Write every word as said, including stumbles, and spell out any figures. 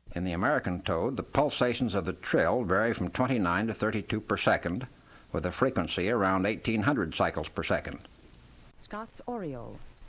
In the American toad, the pulsations of the trill vary from twenty-nine to thirty-two per second, with a frequency around eighteen hundred cycles per second. Scott's Oriole.